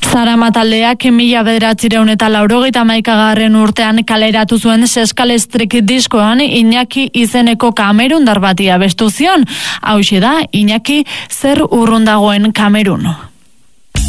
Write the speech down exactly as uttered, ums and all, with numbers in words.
Zarama taldeak mila bederatzireun eta laurogeita hamaikagarren urtean kaleratu zuen Seskalestrik diskoan Iñaki izeneko kamerundar bati abestu zion. Hauxe da, Iñaki zer urrun dagoen Kamerun.